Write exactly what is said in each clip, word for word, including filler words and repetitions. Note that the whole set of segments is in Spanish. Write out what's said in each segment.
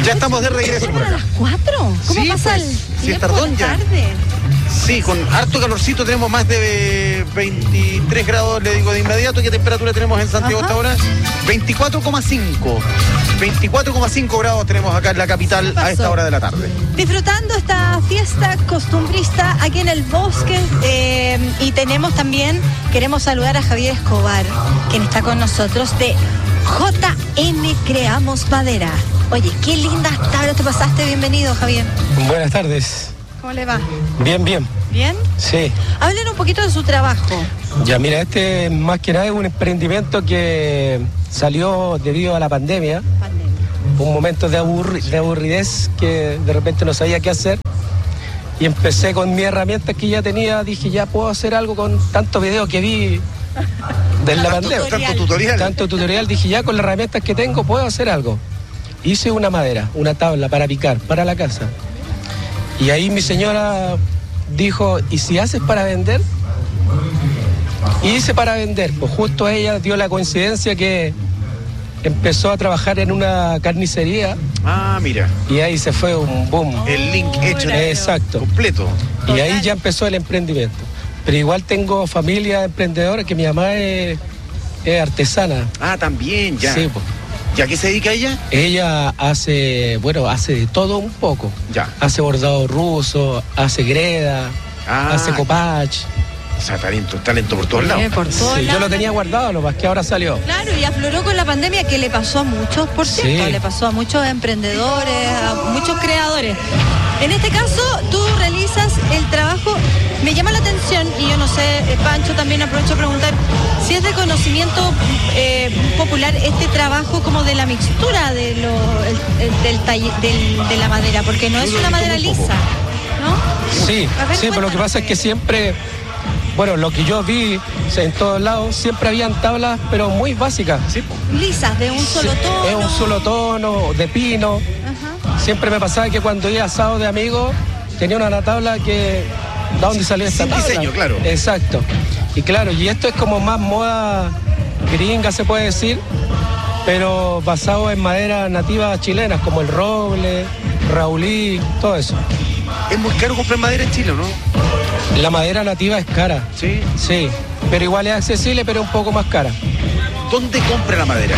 Ya estamos de regreso por ¿A acá. las cuatro? ¿Cómo Sí, pasa pues, el sí, tiempo es tardón de ya. tarde? Sí, con harto calorcito, tenemos más de veintitrés grados, le digo de inmediato. ¿Qué temperatura tenemos en Santiago Ajá. hasta ahora? veinticuatro coma cinco. veinticuatro coma cinco grados tenemos acá en la capital a esta hora de la tarde. Disfrutando esta fiesta costumbrista aquí en el bosque. eh, y tenemos también, queremos saludar a Javier Escobar, quien está con nosotros de J N Creamos Madera. Oye, qué lindas tablas te pasaste. Bienvenido, Javier. Buenas tardes. ¿Cómo le va? Bien, bien. ¿Bien? Sí. Hablen un poquito de su trabajo. Ya, mira, este más que nada es un emprendimiento que salió debido a la pandemia. Pandemia. Un momento de, aburri- de aburridez que de repente no sabía qué hacer. Y empecé con mis herramientas que ya tenía. Dije, ya puedo hacer algo con tantos videos que vi de la pandemia. Tanto tutorial. Tanto tutorial. Dije, ya con las herramientas que tengo puedo hacer algo. Hice una madera, una tabla para picar, para la casa. Y ahí mi señora dijo, ¿y si haces para vender? Y hice para vender. Pues justo ella dio la coincidencia que empezó a trabajar en una carnicería Ah, mira, y ahí se fue un boom. el link hecho Hola. Exacto. completo. Y ahí ya empezó el emprendimiento. Pero igual tengo familia emprendedora, que mi mamá es, es artesana. Ah, también, ya. Sí, pues. ¿Ya qué se dedica ella? Ella hace, bueno, hace de todo un poco. Ya. Hace bordado ruso, hace greda, Ah. hace copach. O sea, talento, talento por todos Eh, lados. por todos Sí, yo lados. lo tenía guardado, lo más que ahora salió. Claro, y afloró con la pandemia, que le pasó a muchos, por cierto, Sí. le pasó a muchos emprendedores, a muchos creadores. En este caso, tú realizas el trabajo, me llama la atención, y yo no sé, eh, Pancho, también aprovecho a preguntar, si es de conocimiento eh, popular este trabajo como de la mixtura de lo, el- el- del talle- del- de la madera, porque no es Yo lo una he visto madera muy poco. lisa, ¿no? Sí, A ver, sí, pero lo que cuéntanos, pasa es que Javier. siempre, bueno, lo que yo vi o sea, en todos lados, siempre habían tablas, pero muy básicas. Sí, po. Lisas, de un solo Sí, tono. Es un solo tono, de pino. Ajá. Siempre me pasaba que cuando iba a asado de amigos, tenía una tabla que, ¿de dónde salió esta sin tabla? diseño, claro. Exacto. Y claro, y esto es como más moda gringa, se puede decir, pero basado en maderas nativas chilenas, como el roble, raulí, todo eso. Es muy caro comprar madera en Chile, ¿no? La madera nativa es cara, Sí. sí, pero igual es accesible, pero un poco más cara. ¿Dónde compra la madera?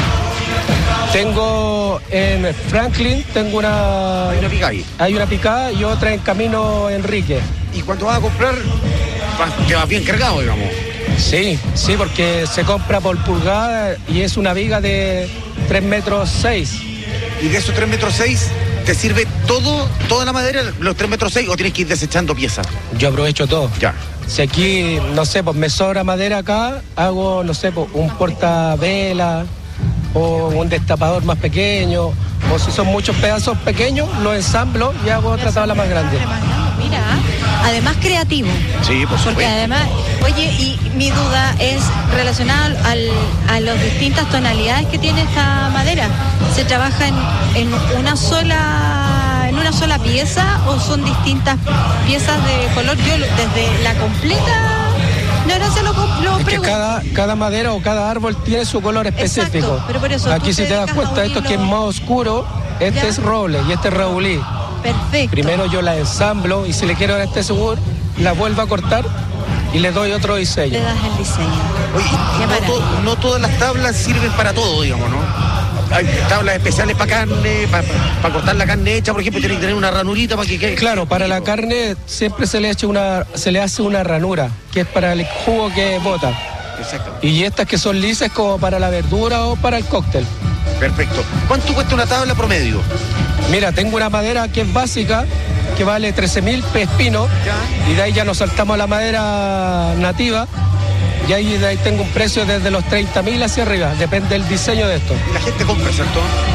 Tengo en Franklin, tengo una... Hay una pica ahí. Hay una picada y otra en Camino Enrique. Y cuando vas a comprar, vas- te vas bien cargado, digamos. Sí, sí, porque se compra por pulgada y es una viga de tres metros seis. Y de esos tres metros seis, ¿te sirve todo, toda la madera, los tres metros seis, o tienes que ir desechando piezas? Yo aprovecho todo. Ya. Si aquí, no sé, pues me sobra madera acá, hago, no sé, pues un portavela o un destapador más pequeño. O si son muchos pedazos pequeños, los ensamblo y hago otra tabla más grande. Mira, además creativo. Sí, por Porque supuesto. además, oye, y mi duda es relacionada al, a las distintas tonalidades que tiene esta madera. ¿Se trabaja en, en una sola en una sola pieza o son distintas piezas de color? Yo lo- desde la completa ignorancia lo, lo Es que pregunto. cada, cada madera o cada árbol tiene su color específico. Exacto, pero por eso, Aquí tú si te te das dedicas a cuenta, esto que es unirlo. más oscuro, este ¿Ya? es roble y este es raulí. Perfecto. Primero yo la ensamblo y si le quiero dar este sabor, la vuelvo a cortar y le doy otro diseño. Le das el diseño. Oye, Qué y no, maravilla. to- no todas las tablas sirven para todo, digamos, ¿no? Hay tablas especiales para carne, para cortar la carne hecha, por ejemplo, tiene que tener una ranurita para que quede. Claro, para la carne siempre se le, echa una, se le hace una ranura, que es para el jugo que bota. Exacto. Y estas que son lisas como para la verdura o para el cóctel. Perfecto. ¿Cuánto cuesta una tabla promedio? Mira, tengo una madera que es básica, que vale trece mil pesos, Ya. y de ahí ya nos saltamos a la madera nativa, y ahí, de ahí tengo un precio desde los treinta mil hacia arriba, depende del diseño de esto. Y la gente compra, ¿cierto?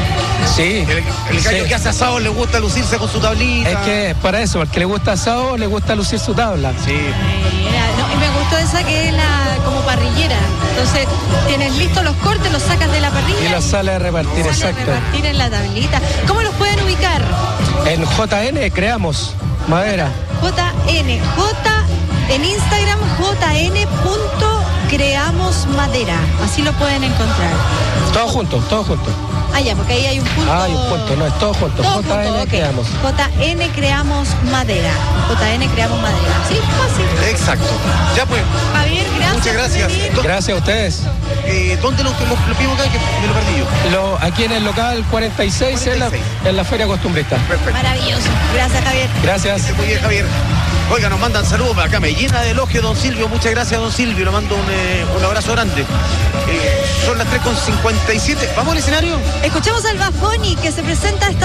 Sí, El, el gallo sí. que hace asado le gusta lucirse con su tablita. Es que es para eso, al que le gusta asado, le gusta lucir su tabla. Sí. Mira, no, y me gustó esa que es la como parrillera. Entonces, tienes listos los cortes, los sacas de la parrilla Y la sale a repartir, sale a exacto. repartir en la tablita. ¿Cómo los pueden ubicar? En J N creamos madera. J N, J en Instagram, jn punto Creamos Madera, así lo pueden encontrar. Todos juntos, todos juntos. Ah, ya, porque ahí hay un punto. Ah, hay un punto, no, es todo junto. Todo J N junto, ok. Creamos. J N Creamos Madera. J N Creamos Madera. Sí, fácil. Exacto. Ya pues, Javier, gracias. muchas gracias. por venir. ¿Dó- Gracias a ustedes. eh, ¿Dónde lo, lo, lo vimos acá? Que me lo perdí yo. Lo, aquí en el local cuarenta y seis, En, la, cuarenta y seis. en la Feria Costumbrista. Perfecto. Maravilloso. Gracias, Javier. Gracias. Muy bien, Javier. Oiga, nos mandan saludos acá, me llena de elogio don Silvio. Muchas gracias, don Silvio. Le mando un, eh, un abrazo grande. Eh, son las tres con cincuenta y siete. ¿Vamos al escenario? Escuchamos al Bafoni que se presenta esta